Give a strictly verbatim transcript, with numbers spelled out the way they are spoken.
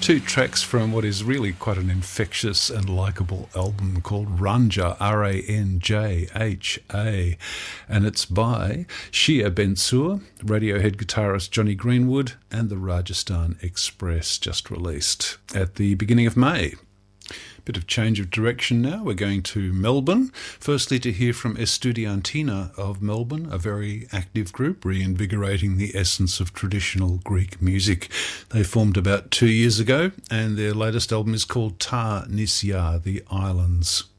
Two tracks from what is really quite an infectious and likeable album called Ranjha, R A N J H A, and it's by Shia Bensoor, Radiohead guitarist Johnny Greenwood, and the Rajasthan Express, just released at the beginning of May. Bit of change of direction now. We're going to Melbourne. Firstly, to hear from Estudiantina of Melbourne, a very active group reinvigorating the essence of traditional Greek music. They formed about two years ago, and their latest album is called Ta Nisya, The Islands.